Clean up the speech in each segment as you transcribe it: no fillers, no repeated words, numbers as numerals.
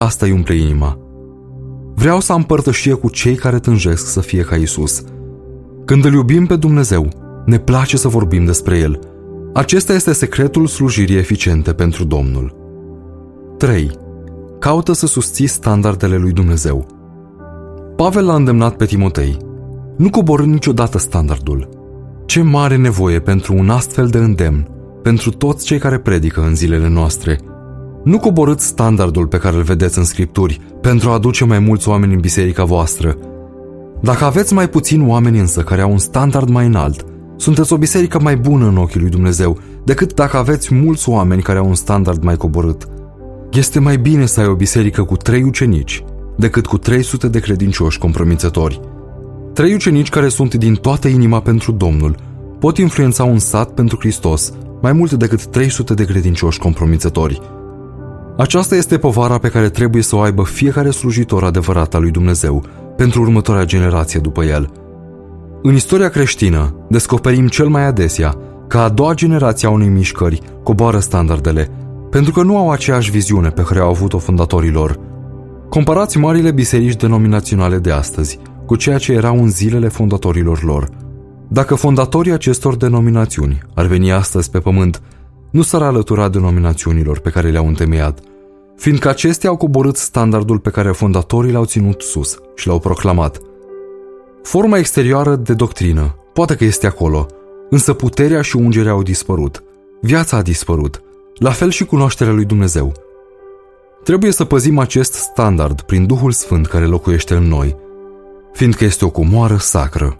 asta îi umple inima. Vreau să am părtășie cu cei care tânjesc să fie ca Iisus. Când îl iubim pe Dumnezeu, ne place să vorbim despre El. Acesta este secretul slujirii eficiente pentru Domnul. 3. Caută să susții standardele lui Dumnezeu. Pavel l-a îndemnat pe Timotei: nu coborî niciodată standardul. Ce mare nevoie pentru un astfel de îndemn pentru toți cei care predică în zilele noastre. Nu coborâți standardul pe care îl vedeți în Scripturi pentru a aduce mai mulți oameni în biserica voastră. Dacă aveți mai puțini oameni însă care au un standard mai înalt, sunteți o biserică mai bună în ochii lui Dumnezeu decât dacă aveți mulți oameni care au un standard mai coborât. Este mai bine să ai o biserică cu 3 ucenici decât cu 300 de credincioși compromițători. 3 ucenici care sunt din toată inima pentru Domnul pot influența un sat pentru Hristos mai mult decât 300 de credincioși compromițători. Aceasta este povara pe care trebuie să o aibă fiecare slujitor adevărat al lui Dumnezeu pentru următoarea generație după el. În istoria creștină descoperim cel mai adesea că a doua generație a unei mișcări coboară standardele, pentru că nu au aceeași viziune pe care au avut-o fondatorii lor. Comparați marile biserici denominaționale de astăzi cu ceea ce erau în zilele fondatorilor lor. Dacă fondatorii acestor denominațiuni ar veni astăzi pe pământ, nu s-ar alătura denominațiunilor pe care le-au întemeiat, fiindcă acestea au coborât standardul pe care fondatorii l-au ținut sus și l-au proclamat. Forma exterioară de doctrină poate că este acolo, însă puterea și ungerea au dispărut, viața a dispărut, la fel și cunoașterea lui Dumnezeu. Trebuie să păzim acest standard prin Duhul Sfânt care locuiește în noi, fiindcă este o comoară sacră.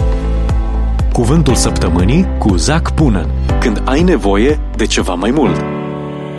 Cuvântul săptămânii cu Zac Punan. Când ai nevoie de ceva mai mult.